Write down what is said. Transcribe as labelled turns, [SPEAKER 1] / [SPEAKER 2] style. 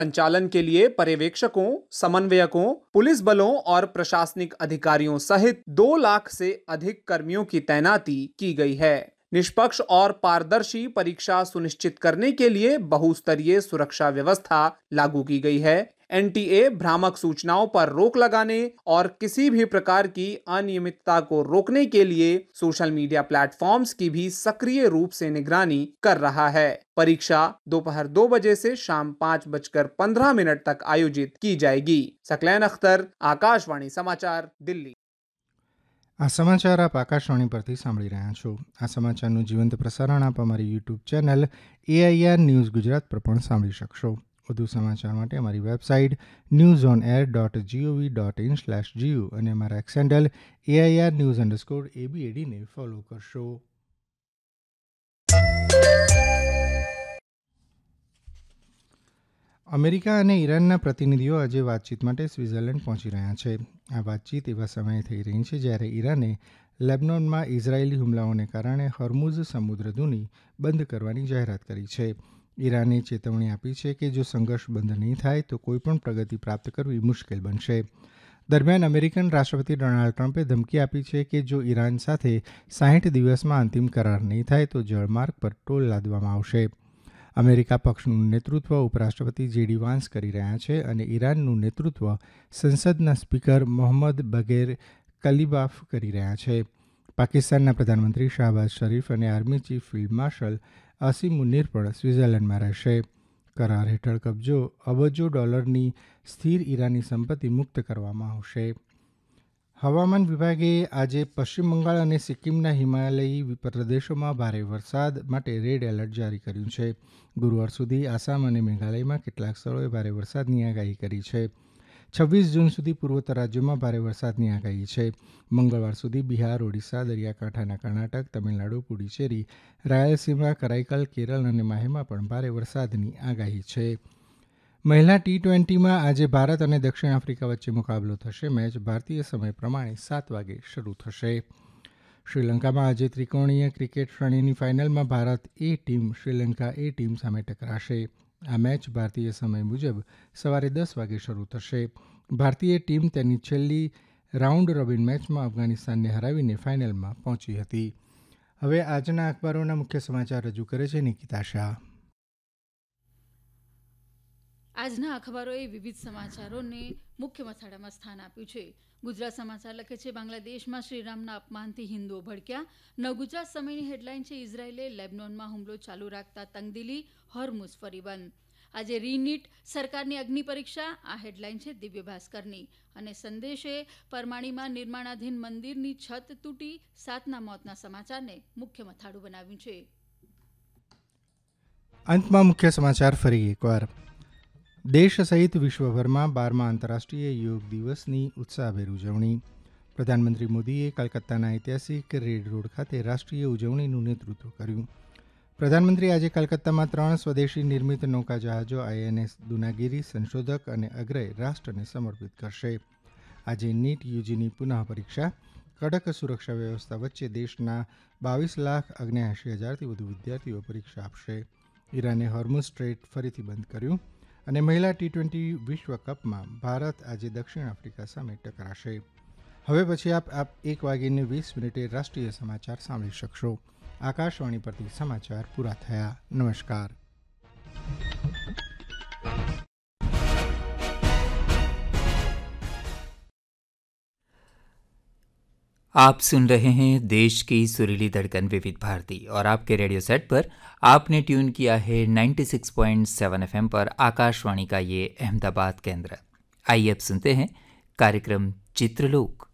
[SPEAKER 1] संचालन के लिए पर्यवेक्षकों, समन्वयकों, पुलिस बलों और प्रशासनिक अधिकारियों सहित 2 लाख से अधिक कर्मियों की तैनाती की गई है। निष्पक्ष और पारदर्शी परीक्षा सुनिश्चित करने के लिए बहुस्तरीय सुरक्षा व्यवस्था लागू की गई है। एनटीए भ्रामक सूचनाओं पर रोक लगाने और किसी भी प्रकार की अनियमितता को रोकने के लिए सोशल मीडिया प्लेटफॉर्म्स की भी सक्रिय रूप से निगरानी कर रहा है। परीक्षा दोपहर 2 बजे से शाम 5:15 तक आयोजित की जाएगी। सकलैन अख्तर, आकाशवाणी समाचार, दिल्ली।
[SPEAKER 2] આ સમાચાર આપ આકાશવાણી પરથી સાંભળી રહ્યા છો. આ સમાચારનું જીવંત પ્રસારણ આપ અમારી YouTube channel AIR news Gujarat પર પણ સાંભળી શકશો. વધુ સમાચાર માટે અમારી વેબસાઇટ newsonair.gov.in/gu અને અમારા એક્સ હેન્ડલ AIR_news_ABAD ને ફોલો કરશો. અમેરિકા અને ઈરાનના પ્રતિનિધિઓ આજે વાતચીત માટે સ્વિટ્ઝરલેન્ડ પહોંચી રહ્યા છે. આ વાતચીત એવા સમયે થઈ રહી છે જ્યારે ઈરાને લેબનોનમાં ઇઝરાયેલી હુમલાઓને કારણે હોર્મુઝ સમુદ્રધુની બંધ કરવાની જાહેરાત કરી છે. ઈરાને ચેતવણી આપી છે કે જો સંઘર્ષ બંધ નહીં થાય તો કોઈપણ પ્રગતિ પ્રાપ્ત કરવી મુશ્કેલ બનશે. દરમિયાન અમેરિકન રાષ્ટ્રપતિ ડોનાલ્ડ ટ્રમ્પે ધમકી આપી છે કે જો ઈરાન સાથે 60 દિવસમાં અંતિમ કરાર નહીં થાય તો જળમાર્ગ પર ટોલ લાદવામાં આવશે. અમેરિકા પક્ષનું નેતૃત્વ ઉપરાષ્ટ્રપતિ JD વાન્સ કરી રહ્યા છે અને ઈરાનનું નેતૃત્વ સંસદના સ્પીકર મોહમ્મદ બગેર કલીબાફ કરી રહ્યા છે. પાકિસ્તાનના પ્રધાનમંત્રી શાહબાઝ શરીફ અને આર્મી ચીફ ફિલ્ડ માર્શલ અસીમ મુનીર પણ સ્વિટ્ઝરલેન્ડમાં રહેશે. કરાર હેઠળ કબજો અબજો ડોલરની સ્થિર ઈરાની સંપત્તિ મુક્ત કરવામાં આવશે. હવામાન વિભાગે આજે પશ્ચિમ બંગાળ અને સિક્કિમના હિમાલયી પ્રદેશોમાં ભારે વરસાદ માટે રેડ એલર્ટ જારી કર્યું છે. ગુરુવાર સુધી આસામ અને મેઘાલયમાં કેટલાક સ્થળોએ ભારે વરસાદની આગાહી કરી છે. 26 જૂન સુધી પૂર્વોત્તર રાજ્યોમાં ભારે વરસાદની આગાહી છે. મંગળવાર સુધી બિહાર, ઓડિશા, દરિયાકાંઠાના કર્ણાટક, તમિલનાડુ, પુડુચેરી, રાયલસીમા, કરાઈકલ, કેરળ અને માહેમાં પણ ભારે વરસાદની આગાહી છે. મહિલા T20માં આજે ભારત અને દક્ષિણ આફ્રિકા વચ્ચે મુકાબલો થશે. મેચ ભારતીય સમય પ્રમાણે 7 વાગે શરૂ થશે. શ્રીલંકામાં આજે ત્રિકોણીય ક્રિકેટ શ્રેણીની ફાઇનલમાં Bharat A team Sri Lanka A team સામે ટકરાશે. આ મેચ ભારતીય સમય મુજબ સવારે 10 વાગે શરૂ થશે. ભારતીય ટીમ તેની છેલ્લી રાઉન્ડ રોબિન મેચમાં અફઘાનિસ્તાનને હરાવીને ફાઇનલમાં પહોંચી હતી. હવે આજના અખબારોના મુખ્ય સમાચાર રજૂ કરે છે નિકિતા શાહ.
[SPEAKER 3] આજના અખબારોએ વિવિધ સમાચારોને મુખ્ય મથાળામાં સ્થાન આપ્યું છે. ગુજરાત સમાચાર લખે છે બાંગ્લાદેશમાં શ્રીરામના અપમાનથી હિન્દુઓ ભડક્યા. નવગુજરાત સમયની હેડલાઇન છે ઇઝરાયેલે લેબનોનમાં હુમલો ચાલુ રાખતા તંગદિલી, હોર્મુઝ ફરી બંધ. આજે રીનીટ સરકારની અગ્નિ પરીક્ષા, આ હેડલાઇન છે દિવ્ય ભાસ્કરની. અને સંદેશે પરમાણીમાં નિર્માણાધીન મંદિરની છત તૂટી 7ના મોતના સમાચારને મુખ્ય મથાળું બનાવ્યું છે.
[SPEAKER 2] અંતમાં મુખ્ય સમાચાર ફરી એકવાર. દેશ સહિત વિશ્વભરમાં 12મા આંતરરાષ્ટ્રીય યોગ દિવસની ઉત્સાહભેર ઉજવણી. પ્રધાનમંત્રી મોદીએ કલકત્તાના ઐતિહાસિક રેડ રોડ ખાતે રાષ્ટ્રીય ઉજવણીનું નેતૃત્વ કર્યું. પ્રધાનમંત્રી આજે કલકત્તામાં 3 સ્વદેશી નિર્મિત નૌકા જહાજો INS દુનાગીરી સંશોધક અને અગ્રય રાષ્ટ્રને સમર્પિત કરશે. આજે નીટ યુજીની પુનઃ પરીક્ષા. કડક સુરક્ષા વ્યવસ્થા વચ્ચે દેશના 22,79,000થી વધુ વિદ્યાર્થીઓ પરીક્ષા આપશે. ઈરાને હોર્મુઝ સ્ટ્રેટ ફરીથી બંધ કર્યું. અને મહિલા T20 વિશ્વકપમાં ભારત આજે દક્ષિણ આફ્રિકા સામે ટકરાશે. હવે પછી આપ 1:20 રાષ્ટ્રીય સમાચાર સાંભળી શકશો. આકાશવાણી પરથી સમાચાર પૂરા થયા. નમસ્કાર.
[SPEAKER 4] आप सुन रहे हैं देश की सुरीली धड़कन विविध भारती और आपके रेडियो सेट पर आपने ट्यून किया है 96.7 FM पर आकाशवाणी का ये अहमदाबाद केंद्र. आइए अब सुनते हैं कार्यक्रम चित्रलोक.